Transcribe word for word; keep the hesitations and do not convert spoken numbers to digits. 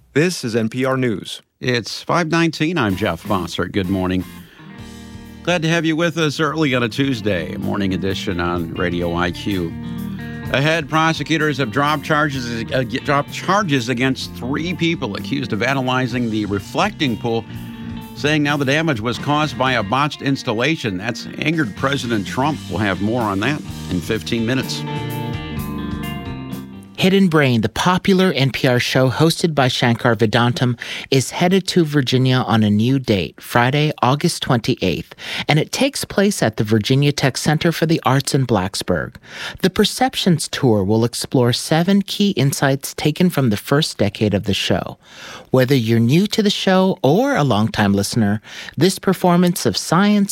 This is N P R News. It's five nineteen. I'm Jeff Bossert. Good morning. Glad to have you with us early on a Tuesday, morning edition on Radio I Q. Ahead, prosecutors have dropped charges, uh, dropped charges against three people accused of vandalizing the reflecting pool, saying now the damage was caused by a botched installation. That's angered President Trump. We'll have more on that in fifteen minutes. Hidden Brain, the popular N P R show hosted by Shankar Vedantam, is headed to Virginia on a new date, Friday, August twenty-eighth, and it takes place at the Virginia Tech Center for the Arts in Blacksburg. The Perceptions Tour will explore seven key insights taken from the first decade of the show. Whether you're new to the show or a longtime listener, this performance of science,